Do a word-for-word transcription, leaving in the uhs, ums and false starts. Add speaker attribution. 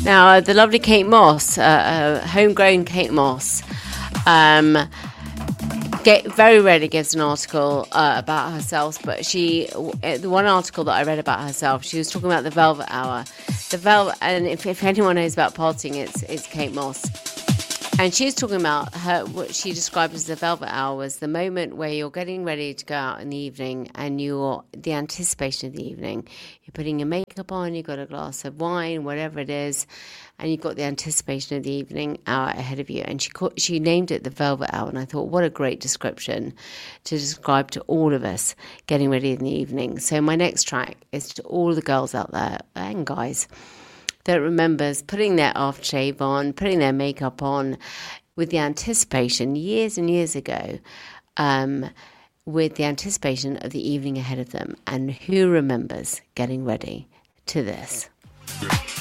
Speaker 1: Now, uh, the lovely Kate Moss, uh, uh, homegrown Kate Moss, um, get, very rarely gives an article uh, about herself, but she, the one article that I read about herself, she was talking about the Velvet Hour. The Velvet, and if, if anyone knows about partying, it's it's Kate Moss. And she was talking about her, what she described as the Velvet Hour was the moment where you're getting ready to go out in the evening and you're, the anticipation of the evening. You're putting your makeup on, you've got a glass of wine, whatever it is, and you've got the anticipation of the evening hour ahead of you. And she called, she named it the Velvet Hour, and I thought, what a great description to describe to all of us getting ready in the evening. So my next track is to all the girls out there, and guys, that remembers putting their aftershave on, putting their makeup on with the anticipation years and years ago, um, with the anticipation of the evening ahead of them. And who remembers getting ready to this?